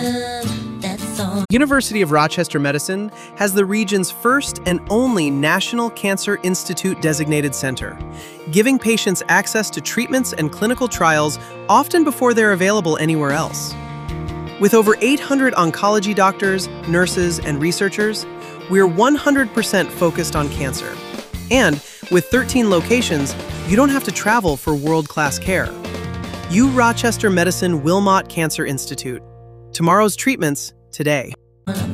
University of Rochester Medicine has the region's first and only National Cancer Institute designated center, giving patients access to treatments and clinical trials often before they're available anywhere else. With over 800 oncology doctors, nurses, and researchers, we're 100% focused on cancer. And with 13 locations, you don't have to travel for world-class care. U Rochester Medicine Wilmot Cancer Institute. Tomorrow's treatments, today.